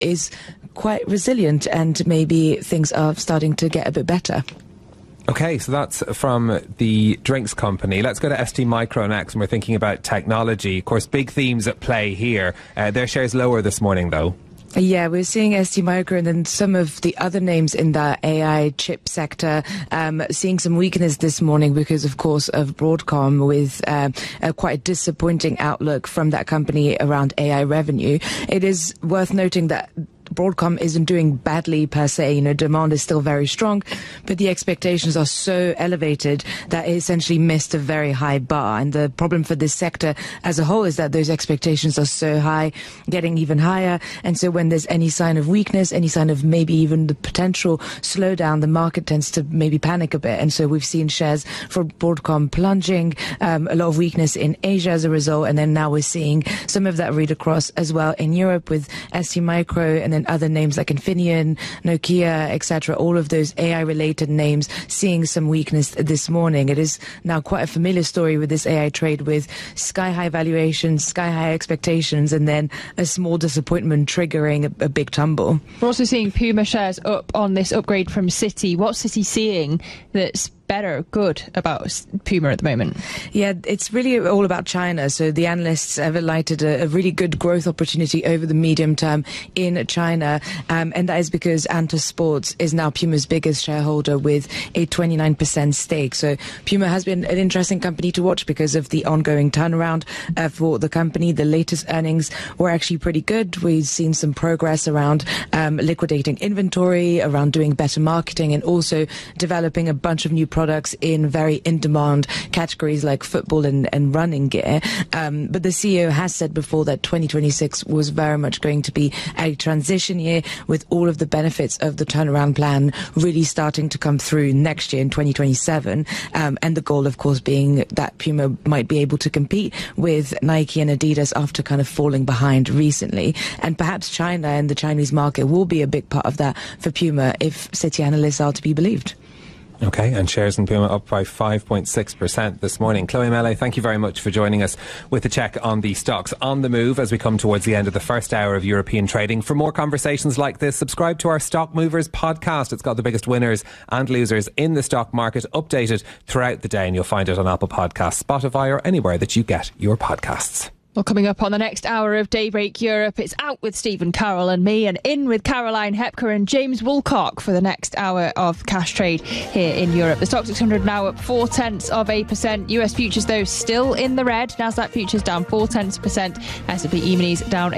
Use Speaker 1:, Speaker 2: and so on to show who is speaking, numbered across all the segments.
Speaker 1: is quite resilient, and maybe things are starting to get a bit better.
Speaker 2: Okay, so that's from the drinks company. Let's go to ST Micro next, and we're thinking about technology. Of course, big themes at play here. Their shares lower this morning, though.
Speaker 1: Yeah, we're seeing ST Micro and then some of the other names in the AI chip sector seeing some weakness this morning because, of course, of Broadcom, with a quite disappointing outlook from that company around AI revenue. It is worth noting that Broadcom isn't doing badly per se. Demand is still very strong, but the expectations are so elevated that it essentially missed a very high bar. And the problem for this sector as a whole is that those expectations are so high, getting even higher. And so when there's any sign of weakness, any sign of maybe even the potential slowdown, the market tends to maybe panic a bit. And so we've seen shares for Broadcom plunging, a lot of weakness in Asia as a result. And then now we're seeing some of that read across as well in Europe with ST Micro, and then other names like Infineon, Nokia, etc. All of those AI-related names seeing some weakness this morning. It is now quite a familiar story with this AI trade, with sky-high valuations, sky-high expectations, and then a small disappointment triggering a big tumble.
Speaker 3: We're also seeing Puma shares up on this upgrade from Citi. What's Citi seeing that's good about Puma at the moment?
Speaker 1: Yeah, it's really all about China. So the analysts have highlighted a really good growth opportunity over the medium term in China. And that is because Anta Sports is now Puma's biggest shareholder with a 29% stake. So Puma has been an interesting company to watch because of the ongoing turnaround for the company. The latest earnings were actually pretty good. We've seen some progress around liquidating inventory, around doing better marketing, and also developing a bunch of new products in very in-demand categories like football and running gear. But the CEO has said before that 2026 was very much going to be a transition year, with all of the benefits of the turnaround plan really starting to come through next year in 2027. And the goal, of course, being that Puma might be able to compete with Nike and Adidas after kind of falling behind recently. And perhaps China and the Chinese market will be a big part of that for Puma if Citi analysts are to be believed.
Speaker 2: Okay, and shares in Puma up by 5.6% this morning. Chloe Mele, thank you very much for joining us with a check on the stocks on the move as we come towards the end of the first hour of European trading. For more conversations like this, subscribe to our Stock Movers podcast. It's got the biggest winners and losers in the stock market updated throughout the day, and you'll find it on Apple Podcasts, Spotify, or anywhere that you get your podcasts.
Speaker 3: Well, coming up on the next hour of Daybreak Europe, it's out with Stephen Carroll and me, and in with Caroline Hepker and James Woolcock for the next hour of cash trade here in Europe. The Stock 600 now up 0.4%. US futures, though, still in the red. Nasdaq futures down 0.4%. S&P E-minis down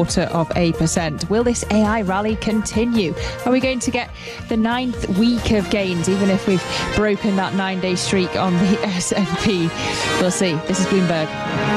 Speaker 3: 0.25%. Will this AI rally continue? Are we going to get the 9th week of gains, even if we've broken that 9-day streak on the S&P? We'll see. This is Bloomberg.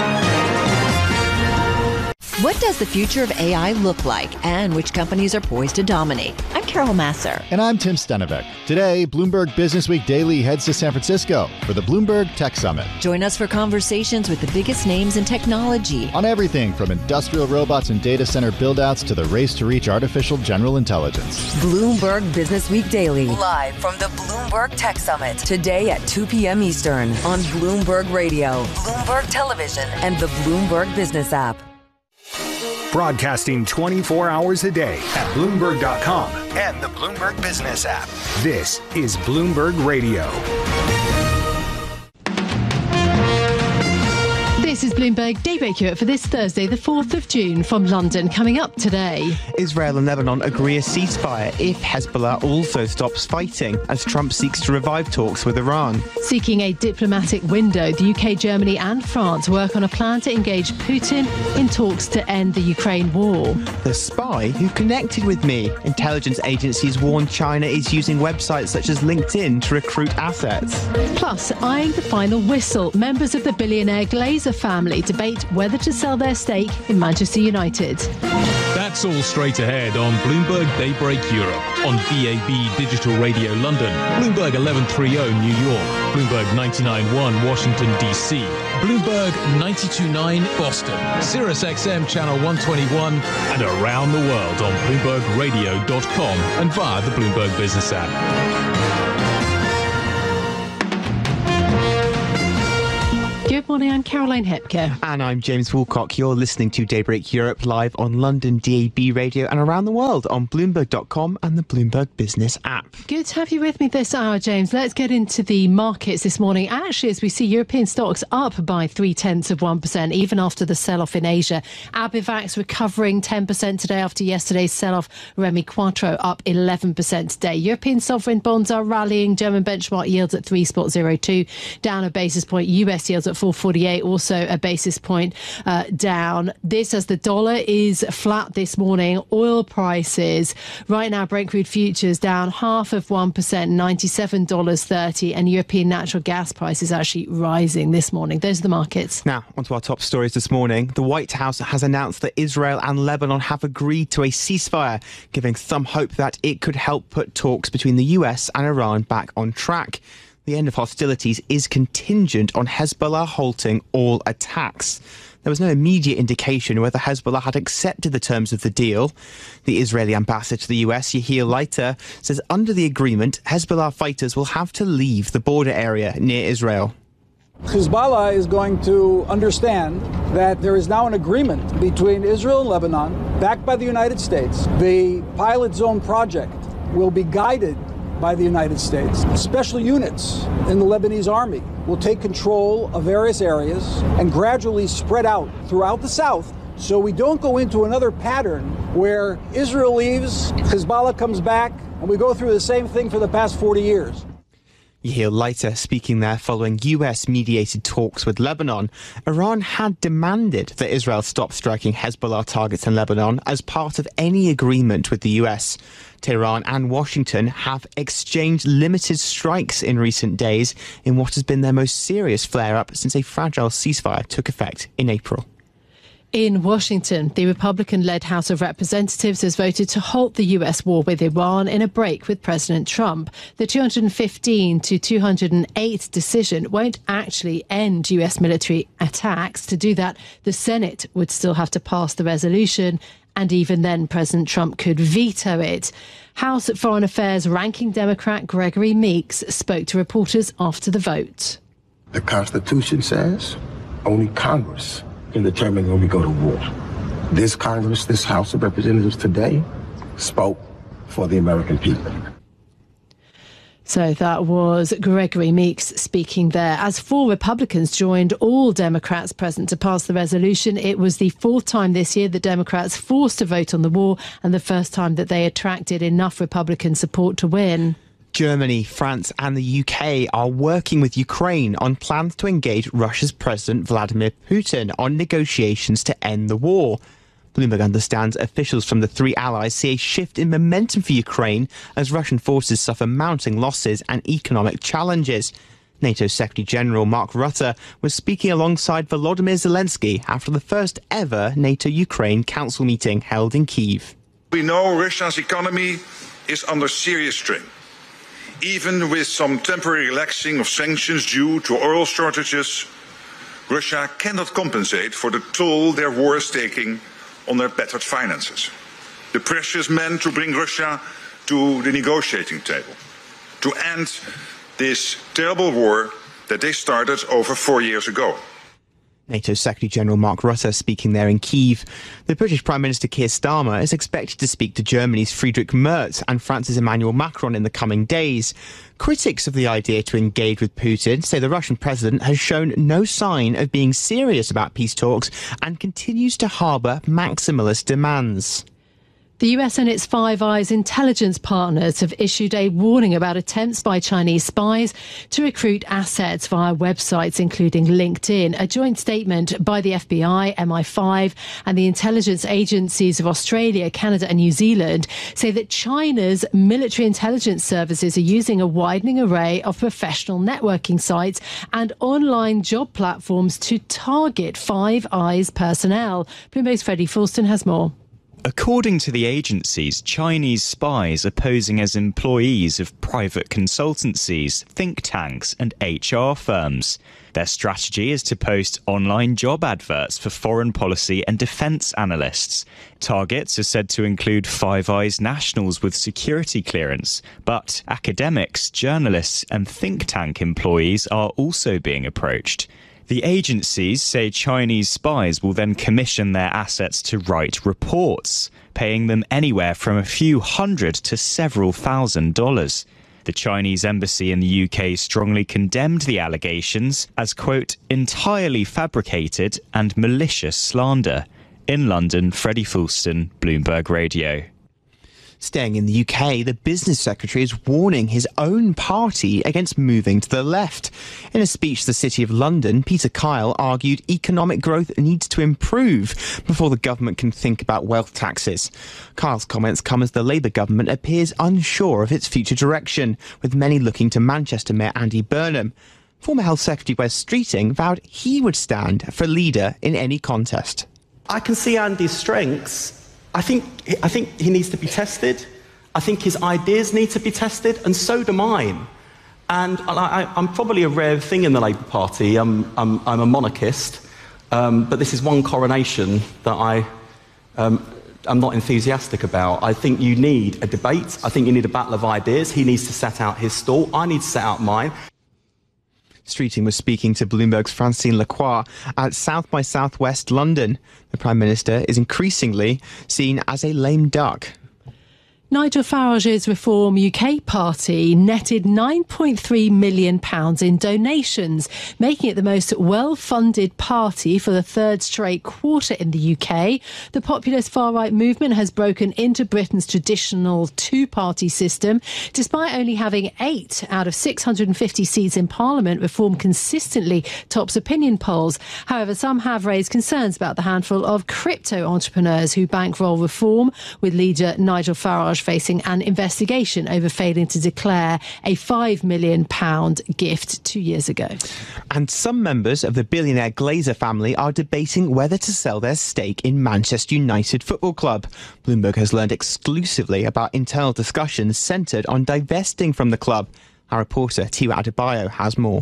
Speaker 4: What does the future of AI look like, and which companies are poised to dominate? I'm Carol Masser.
Speaker 5: And I'm Tim Stenevec. Today, Bloomberg Businessweek Daily heads to San Francisco for the Bloomberg Tech Summit.
Speaker 4: Join us for conversations with the biggest names in technology.
Speaker 5: On everything from industrial robots and data center buildouts to the race to reach artificial general intelligence.
Speaker 6: Bloomberg Businessweek Daily. Live from the Bloomberg Tech Summit. Today at 2 p.m. Eastern on Bloomberg Radio, Bloomberg Television, and the Bloomberg Business app.
Speaker 7: Broadcasting 24 hours a day at Bloomberg.com and the Bloomberg Business app. This is Bloomberg Radio.
Speaker 8: This is Bloomberg Daybreak Europe for this Thursday, the 4th of June from London. Coming up today,
Speaker 9: Israel and Lebanon agree a ceasefire if Hezbollah also stops fighting as Trump seeks to revive talks with Iran.
Speaker 8: Seeking a diplomatic window, the UK, Germany and France work on a plan to engage Putin in talks to end the Ukraine war.
Speaker 9: The spy who connected with me. Intelligence agencies warn China is using websites such as LinkedIn to recruit assets.
Speaker 8: Plus, eyeing the final whistle, members of the billionaire Glazer family debate whether to sell their stake in Manchester United.
Speaker 10: That's all straight ahead on Bloomberg Daybreak Europe, on DAB Digital Radio London, Bloomberg 1130 New York, Bloomberg 99.1 Washington DC, Bloomberg 92.9 Boston, Sirius XM Channel 121, and around the world on BloombergRadio.com and via the Bloomberg Business app.
Speaker 8: Good Good morning, I'm Caroline Hepker.
Speaker 9: And I'm James Woolcock. You're listening to Daybreak Europe live on London DAB radio and around the world on Bloomberg.com and the Bloomberg Business app.
Speaker 8: Good to have you with me this hour, James. Let's get into the markets this morning. Actually, as we see European stocks up by 0.3%, even after the sell-off in Asia. Abivax recovering 10% today after yesterday's sell-off. Remy Quattro up 11% today. European sovereign bonds are rallying. German benchmark yields at 3.02, down a basis point. US yields at 4.48, also a basis point down. This as the dollar is flat this morning. Oil prices right now, Brent crude futures down 0.5%, $97.30, and European natural gas prices actually rising this morning. Those are the markets.
Speaker 9: Now, onto our top stories this morning. The White House has announced that Israel and Lebanon have agreed to a ceasefire, giving some hope that it could help put talks between the US and Iran back on track. The end of hostilities is contingent on Hezbollah halting all attacks. There was no immediate indication whether Hezbollah had accepted the terms of the deal. The Israeli ambassador to the US, Yehiel Leiter, says under the agreement, Hezbollah fighters will have to leave the border area near Israel.
Speaker 11: Hezbollah is going to understand that there is now an agreement between Israel and Lebanon, backed by the United States. The pilot zone project will be guided by the United States. Special units in the Lebanese army will take control of various areas and gradually spread out throughout the south, so we don't go into another pattern where Israel leaves, Hezbollah comes back, and we go through the same thing for the past 40 years.
Speaker 9: Yehiel Leiter speaking there following US-mediated talks with Lebanon. Iran had demanded that Israel stop striking Hezbollah targets in Lebanon as part of any agreement with the US. Tehran and Washington have exchanged limited strikes in recent days in what has been their most serious flare-up since a fragile ceasefire took effect in April.
Speaker 8: In Washington, the Republican-led House of Representatives has voted to halt the US war with Iran in a break with President Trump. The 215 to 208 decision won't actually end US military attacks. To do that, the Senate would still have to pass the resolution, and even then President Trump could veto it. House Foreign Affairs ranking Democrat Gregory Meeks spoke to reporters after the vote.
Speaker 12: The Constitution says only Congress can determine when we go to war. This Congress, this House of Representatives today, spoke for the American people.
Speaker 8: So that was Gregory Meeks speaking there. As 4 Republicans joined all Democrats present to pass the resolution, it was the 4th time this year that Democrats forced a vote on the war and the first time that they attracted enough Republican support to win.
Speaker 9: Germany, France and the UK are working with Ukraine on plans to engage Russia's President Vladimir Putin on negotiations to end the war. Bloomberg understands officials from the 3 allies see a shift in momentum for Ukraine as Russian forces suffer mounting losses and economic challenges. NATO Secretary-General Mark Rutte was speaking alongside Volodymyr Zelensky after the first ever NATO-Ukraine Council meeting held in Kyiv.
Speaker 13: We know Russia's economy is under serious strain. Even with some temporary relaxing of sanctions due to oil shortages, Russia cannot compensate for the toll their war is taking on their battered finances. The pressure is meant to bring Russia to the negotiating table, to end this terrible war that they started over 4 years ago.
Speaker 9: NATO Secretary-General Mark Rutte speaking there in Kyiv. The British Prime Minister Keir Starmer is expected to speak to Germany's Friedrich Merz and France's Emmanuel Macron in the coming days. Critics of the idea to engage with Putin say the Russian president has shown no sign of being serious about peace talks and continues to harbour maximalist demands.
Speaker 8: The US and its Five Eyes intelligence partners have issued a warning about attempts by Chinese spies to recruit assets via websites, including LinkedIn. A joint statement by the FBI, MI5, and the intelligence agencies of Australia, Canada and New Zealand say that China's military intelligence services are using a widening array of professional networking sites and online job platforms to target Five Eyes personnel. Bloomberg's Freddie Fulston has more.
Speaker 14: According to the agencies, Chinese spies are posing as employees of private consultancies, think tanks and HR firms. Their strategy is to post online job adverts for foreign policy and defence analysts. Targets are said to include Five Eyes nationals with security clearance, but academics, journalists and think tank employees are also being approached. The agencies say Chinese spies will then commission their assets to write reports, paying them anywhere from a few hundred to several $1,000s. The Chinese embassy in the UK strongly condemned the allegations as, quote, entirely fabricated and malicious slander. In London, Freddie Fulston, Bloomberg Radio.
Speaker 9: Staying in the UK, the business secretary is warning his own party against moving to the left. In a speech to the City of London, Peter Kyle argued economic growth needs to improve before the government can think about wealth taxes. Kyle's comments come as the Labour government appears unsure of its future direction, with many looking to Manchester Mayor Andy Burnham. Former Health Secretary Wes Streeting vowed he would stand for leader in any contest.
Speaker 15: I can see Andy's strengths. I think he needs to be tested. I think his ideas need to be tested, and so do mine. And I'm probably a rare thing in the Labour Party. I'm a monarchist, but this is one coronation that I'm not enthusiastic about. I think you need a debate. I think you need a battle of ideas. He needs to set out his stall. I need to set out mine.
Speaker 9: Streeting was speaking to Bloomberg's Francine Lacroix at South by Southwest London. The Prime Minister is increasingly seen as a lame duck.
Speaker 8: Nigel Farage's Reform UK party netted £9.3 million in donations, making it the most well-funded party for the third straight quarter in the UK. The populist far-right movement has broken into Britain's traditional two-party system. Despite only having 8 out of 650 seats in Parliament, Reform consistently tops opinion polls. However, some have raised concerns about the handful of crypto entrepreneurs who bankroll Reform, with leader Nigel Farage facing an investigation over failing to declare a £5 million gift 2 years ago.
Speaker 9: And some members of the billionaire Glazer family are debating whether to sell their stake in Manchester United Football Club. Bloomberg has learned exclusively about internal discussions centred on divesting from the club. Our reporter, Tiwa Adebayo, has more.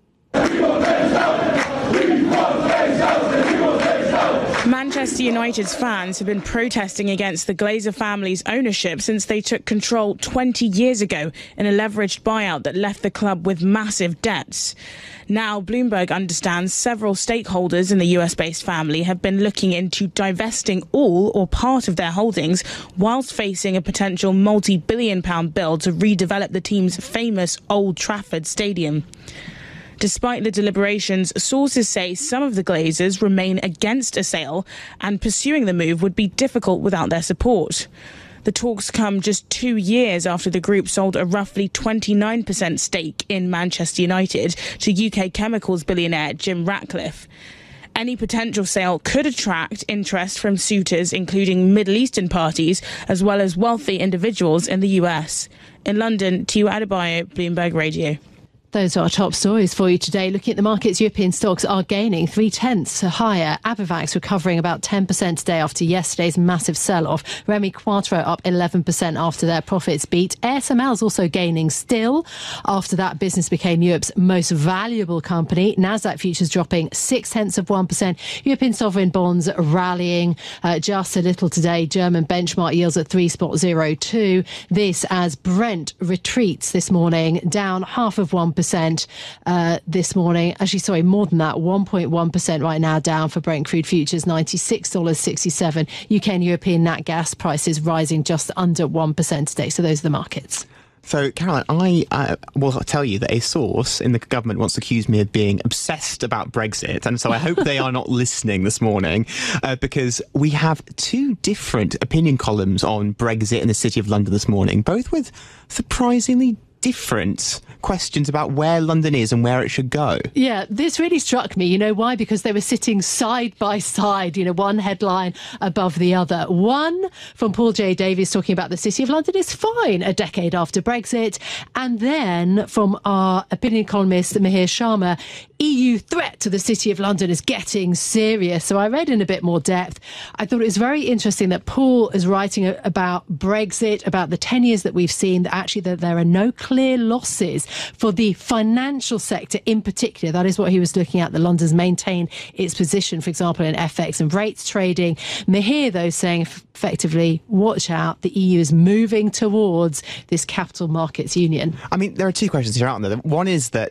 Speaker 16: Manchester United's fans have been protesting against the Glazer family's ownership since they took control 20 years ago in a leveraged buyout that left the club with massive debts. Now, Bloomberg understands several stakeholders in the US-based family have been looking into divesting all or part of their holdings whilst facing a potential multi-billion-pound bill to redevelop the team's famous Old Trafford Stadium. Despite the deliberations, sources say some of the Glazers remain against a sale and pursuing the move would be difficult without their support. The talks come just 2 years after the group sold a roughly 29% stake in Manchester United to UK chemicals billionaire Jim Ratcliffe. Any potential sale could attract interest from suitors, including Middle Eastern parties, as well as wealthy individuals in the US. In London, Tiwa Adebayo, Bloomberg Radio.
Speaker 8: Those are our top stories for you today. Looking at the markets, European stocks are gaining 0.3 higher. Abivax recovering about 10% today after yesterday's massive sell-off. Rémy Cointreau up 11% after their profits beat. ASML is also gaining still. After that, business became Europe's most valuable company. Nasdaq futures dropping 0.6%. European sovereign bonds rallying just a little today. German benchmark yields at 3.02. This as Brent retreats this morning, down 0.5% this morning. Actually, sorry, more than that, 1.1% right now down for Brent crude futures, $96.67. UK and European nat gas prices rising just under 1% today. So those are the markets.
Speaker 9: So, Caroline, I will tell you that a source in the government once accused me of being obsessed about Brexit. And so I hope they are not listening this morning because we have 2 different opinion columns on Brexit in the City of London this morning, both with surprisingly different questions about where London is and where it should go.
Speaker 8: Yeah, this really struck me. You know why? Because they were sitting side by side, one headline above the other. One from Paul J. Davies talking about the City of London is fine a decade after Brexit. And then from our opinion columnist, Mihir Sharma, EU threat to the City of London is getting serious. So I read in a bit more depth. I thought it was very interesting that Paul is writing about Brexit, about the 10 years that we've seen, that actually that there are no clear losses for the financial sector in particular. That is what he was looking at. The London's maintain its position, for example, in FX and rates trading. Mihir, though, saying effectively, watch out, the EU is moving towards this capital markets union.
Speaker 9: I mean, there are 2 questions here, aren't there? One is that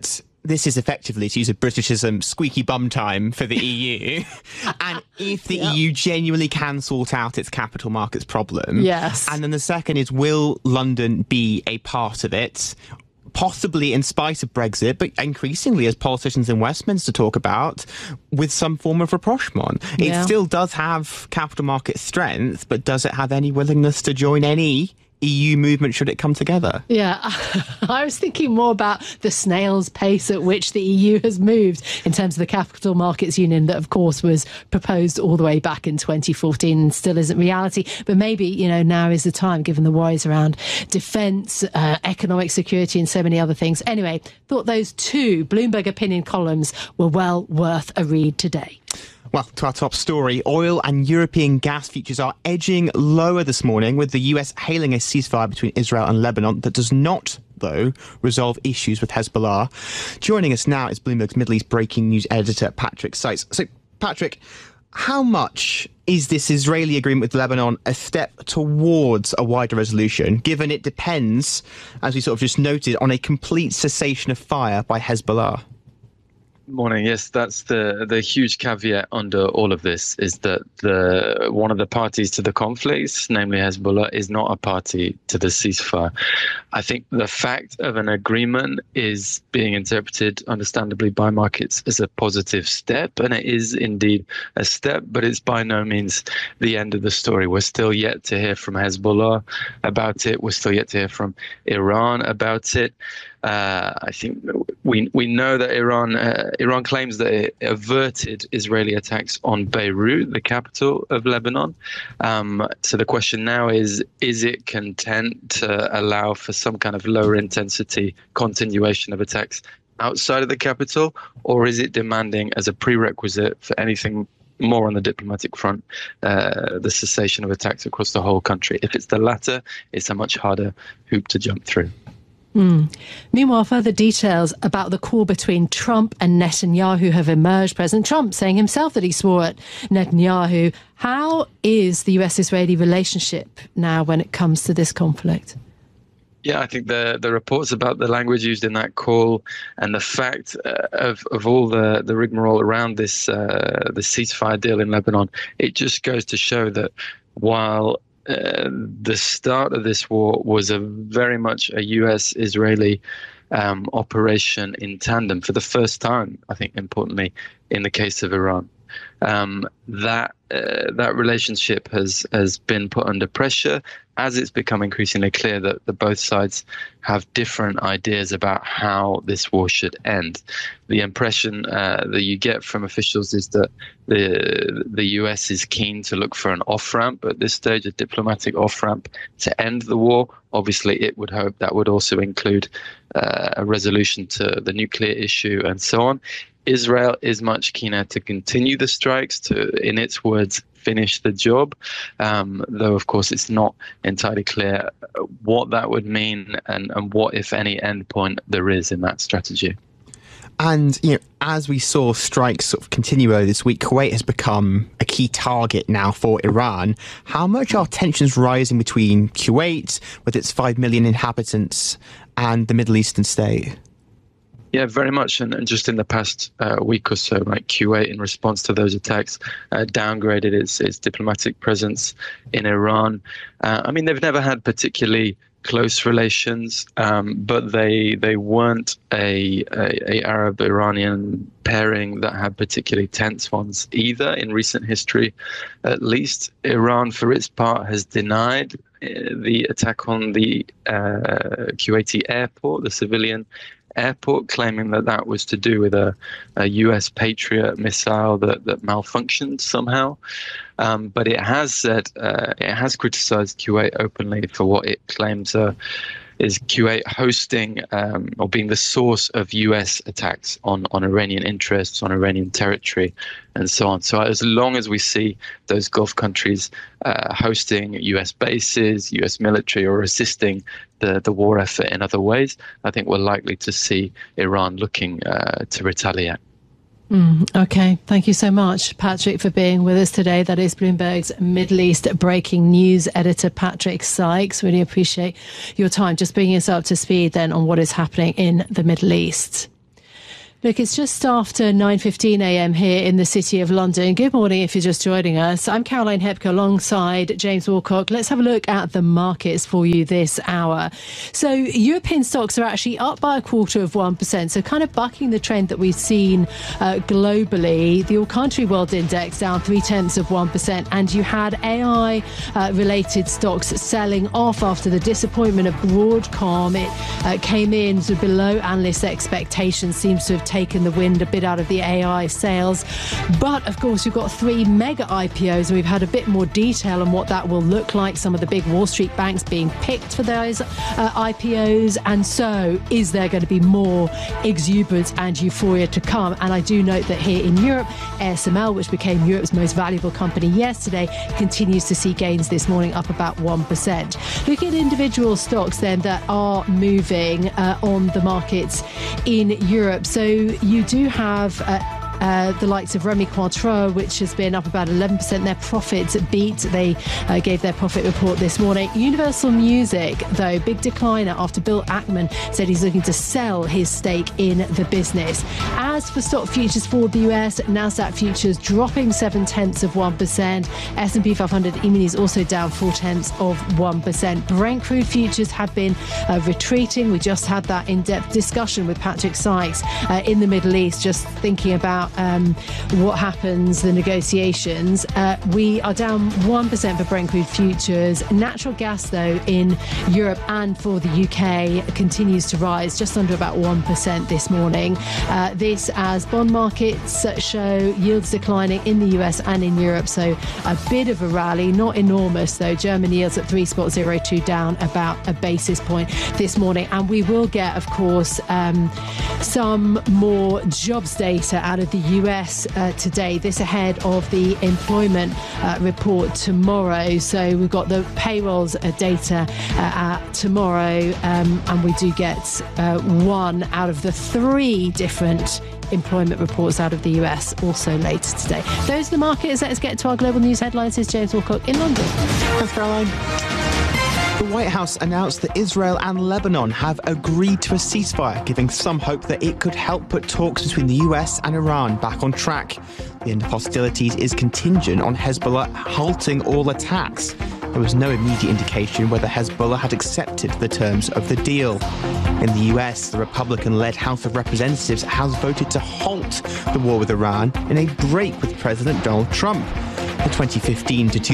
Speaker 9: this is effectively, to use a Britishism, squeaky bum time for the EU. And if the EU genuinely can sort out its capital markets problem.
Speaker 8: Yes.
Speaker 9: And then the second is, will London be a part of it? Possibly in spite of Brexit, but increasingly, as politicians in Westminster talk about, with some form of rapprochement.
Speaker 8: Yeah.
Speaker 9: It still does have capital market strength, but does it have any willingness to join any EU movement should it come together?
Speaker 8: Yeah, I was thinking more about the snail's pace at which the EU has moved in terms of the Capital Markets Union that, of course, was proposed all the way back in 2014 and still isn't reality. But maybe, you know, now is the time, given the worries around defence, economic security and so many other things. Anyway, thought those two Bloomberg opinion columns were well worth a read today.
Speaker 9: Well, to our top story, oil and European gas futures are edging lower this morning, with the US hailing a ceasefire between Israel and Lebanon that does not, though, resolve issues with Hezbollah. Joining us now is Bloomberg's Middle East breaking news editor, Patrick Seitz. So, Patrick, how much is this Israeli agreement with Lebanon a step towards a wider resolution, given it depends, as we sort of just noted, on a complete cessation of fire by Hezbollah?
Speaker 17: Morning. Yes, that's the huge caveat under all of this, is that one of the parties to the conflict, namely Hezbollah, is not a party to the ceasefire. I think the fact of an agreement is being interpreted, understandably, by markets as a positive step, and it is indeed a step, but it's by no means the end of the story. We're still yet to hear from Hezbollah about it. We're still yet to hear from Iran about it. I think we know that Iran claims that it averted Israeli attacks on Beirut, the capital of Lebanon. So the question now is it content to allow for some kind of lower intensity continuation of attacks outside of the capital, or is it demanding as a prerequisite for anything more on the diplomatic front, the cessation of attacks across the whole country? If it's the latter, it's a much harder hoop to jump through.
Speaker 8: Meanwhile, further details about the call between Trump and Netanyahu have emerged. President Trump saying himself that he swore at Netanyahu. How is the US-Israeli relationship now when it comes to this conflict?
Speaker 17: Yeah, I think the reports about the language used in that call and the fact of all the rigmarole around this the ceasefire deal in Lebanon, it just goes to show that while the start of this war was very much a US-Israeli operation in tandem for the first time, I think, importantly, in the case of Iran. That relationship has been put under pressure as it's become increasingly clear that both sides have different ideas about how this war should end. The impression that you get from officials is that the US is keen to look for an off-ramp at this stage, a diplomatic off-ramp to end the war. Obviously, it would hope that would also include a resolution to the nuclear issue and so on. Israel is much keener to continue the strikes, to, in its words, finish the job, though, of course, it's not entirely clear what that would mean and what, if any, endpoint there is in that strategy.
Speaker 9: And, you know, as we saw strikes sort of continue earlier this week, Kuwait has become a key target now for Iran. How much are tensions rising between Kuwait, with its 5 million inhabitants, and the Middle Eastern state?
Speaker 17: Yeah, very much. And just in the past week or so, like Kuwait, in response to those attacks, downgraded its diplomatic presence in Iran. I mean, they've never had particularly close relations, but they weren't a Arab-Iranian pairing that had particularly tense ones either in recent history. At least Iran, for its part, has denied the attack on the Kuwaiti airport, the civilian airport, claiming that was to do with a US Patriot missile that malfunctioned somehow. But it has said, it has criticized Kuwait openly for what it claims is Kuwait hosting or being the source of US attacks on Iranian interests, on Iranian territory, and so on. So as long as we see those Gulf countries hosting US bases, US military, or assisting the war effort in other ways, I think we're likely to see Iran looking to retaliate.
Speaker 8: Okay, thank you so much, Patrick, for being with us today. That is Bloomberg's Middle East breaking news editor, Patrick Seitz. Really appreciate your time, just bringing us up to speed then on what is happening in the Middle East. Look, it's just after 9:15 a.m. here in the City of London. Good morning if you're just joining us. I'm Caroline Hepker alongside James Woolcock. Let's have a look at the markets for you this hour. So European stocks are actually up by 0.25%, so kind of bucking the trend that we've seen globally. The All Country World Index down 0.3%, and you had AI related stocks selling off after the disappointment of Broadcom. It came in sort of below analyst expectations, seems to have taken the wind a bit out of the AI sales. But of course, we've got 3 mega IPOs, and we've had a bit more detail on what that will look like. Some of the big Wall Street banks being picked for those IPOs. And so is there going to be more exuberance and euphoria to come? And I do note that here in Europe, ASML, which became Europe's most valuable company yesterday, continues to see gains this morning, up about 1%. Look at individual stocks then that are moving on the markets in Europe. So you do have the likes of Rémy Cointreau, which has been up about 11%. Their profits beat. They gave their profit report this morning. Universal Music, though, big decliner after Bill Ackman said he's looking to sell his stake in the business. As for stock futures for the US, Nasdaq futures dropping 0.7%. S&P 500 E-mini is also down 0.4%. Brent crude futures have been retreating. We just had that in-depth discussion with Patrick Sykes in the Middle East, just thinking about what happens, the negotiations. We are down 1% for Brent crude futures. Natural gas, though, in Europe and for the UK continues to rise, just under about 1% this morning. This as bond markets show yields declining in the US and in Europe, so a bit of a rally, not enormous though. German yields at 3.02, down about a basis point this morning. And we will get, of course, some more jobs data out of the US today, this ahead of the employment report tomorrow. So we've got the payrolls data tomorrow, and we do get 1 out of the 3 different employment reports out of the US also later today. Those are the markets. Let's get to our global news headlines. Here's James Woolcock in London.
Speaker 9: Thanks, Caroline. The White House announced that Israel and Lebanon have agreed to a ceasefire, giving some hope that it could help put talks between the US and Iran back on track. The end of hostilities is contingent on Hezbollah halting all attacks. There was no immediate indication whether Hezbollah had accepted the terms of the deal. In the US, the Republican-led House of Representatives has voted to halt the war with Iran in a break with President Donald Trump. The 215 to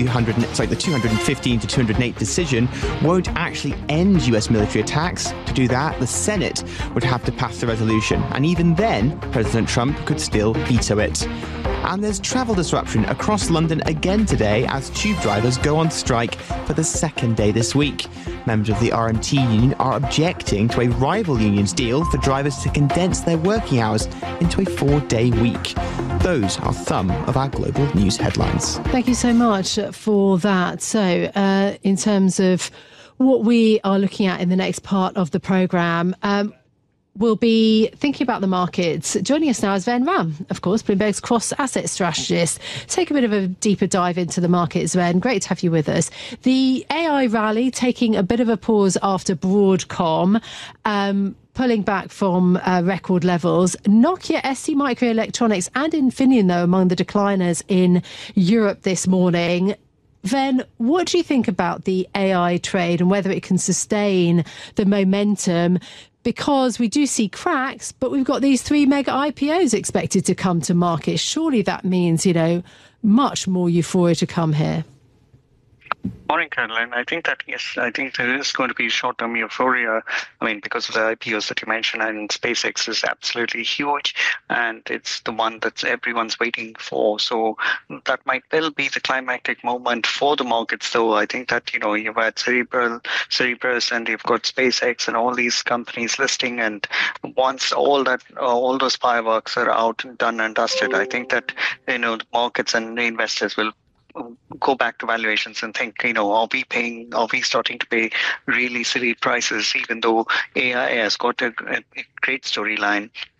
Speaker 9: 208 decision won't actually end US military attacks. To do that, the Senate would have to pass the resolution, and even then, President Trump could still veto it. And there's travel disruption across London again today as tube drivers go on strike for the second day this week. Members of the RMT union are objecting to a rival union's deal for drivers to condense their working hours into a 4-day week. Those are some of our global news headlines.
Speaker 8: Thank you so much for that. So, in terms of what we are looking at in the next part of the programme, we'll be thinking about the markets. Joining us now is Sven Ram, of course, Bloomberg's cross-asset strategist. Take a bit of a deeper dive into the markets, Sven. Great to have you with us. The AI rally taking a bit of a pause after Broadcom, pulling back from record levels. Nokia, STMicroelectronics and Infineon, though, among the decliners in Europe this morning. Ven, what do you think about the AI trade and whether it can sustain the momentum? Because we do see cracks, but we've got these 3 mega IPOs expected to come to market. Surely that means, much more euphoria to come here.
Speaker 18: Morning, Caroline. I think that, yes, I think there is going to be short-term euphoria. I mean, because of the IPOs that you mentioned, and SpaceX is absolutely huge, and it's the one that everyone's waiting for. So that might well be the climactic moment for the markets, though. I think that, you've had Cerebras, and you've got SpaceX and all these companies listing, and once all those fireworks are out and done and dusted, I think that, the markets and the investors will go back to valuations and think, are we starting to pay really silly prices, even though AI has got a great storyline.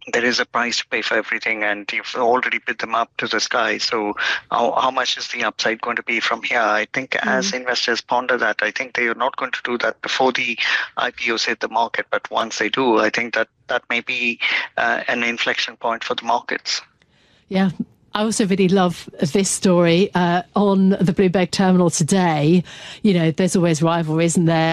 Speaker 18: there is a price to pay for everything, and you've already bid them up to the sky. So how much is the upside going to be from here? I think as investors ponder that, I think they are not going to do that before the IPOs hit the market. But once they do, I think that may be an inflection point for the markets.
Speaker 8: Yeah. I also really love this story on the Bloomberg terminal today. You know, there's always rivalry, isn't there?